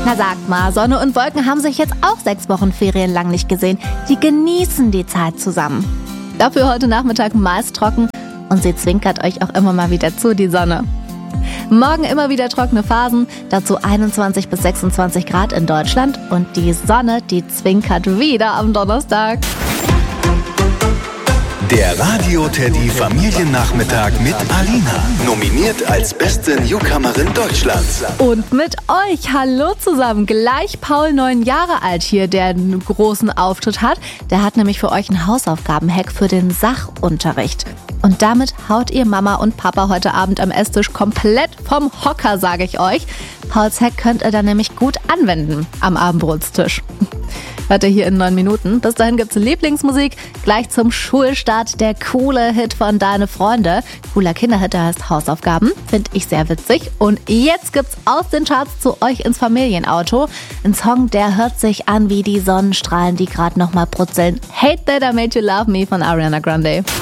Na sagt mal, Sonne und Wolken haben sich jetzt auch 6 Wochen Ferien lang nicht gesehen. Die genießen die Zeit zusammen. Dafür heute Nachmittag meist trocken und sie zwinkert euch auch immer mal wieder zu, die Sonne. Morgen immer wieder trockene Phasen, dazu 21 bis 26 Grad in Deutschland und die Sonne, die zwinkert wieder am Donnerstag. Der Radio Teddy Familiennachmittag mit Alina. Nominiert als beste Newcomerin Deutschlands. Und mit euch, hallo zusammen. Gleich Paul, 9 Jahre alt hier, der einen großen Auftritt hat. Der hat nämlich für euch einen Hausaufgaben-Hack für den Sachunterricht. Und damit haut ihr Mama und Papa heute Abend am Esstisch komplett vom Hocker, sage ich euch. Pauls Hack könnt ihr dann nämlich gut anwenden am Abendbrotstisch. Hört ihr hier in 9 Minuten. Bis dahin gibt's Lieblingsmusik. Gleich zum Schulstart der coole Hit von Deine Freunde. Cooler Kinderhit, der heißt Hausaufgaben. Finde ich sehr witzig. Und jetzt gibt's aus den Charts zu euch ins Familienauto. Ein Song, der hört sich an wie die Sonnenstrahlen, die gerade nochmal brutzeln. Hate That I Made You Love Me von Ariana Grande.